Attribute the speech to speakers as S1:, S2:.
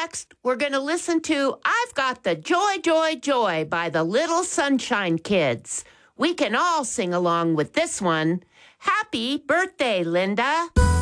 S1: next, we're going to listen to I've Got the Joy, Joy, Joy by the Little Sunshine Kids. We can all sing along with this one. Happy birthday, Linda.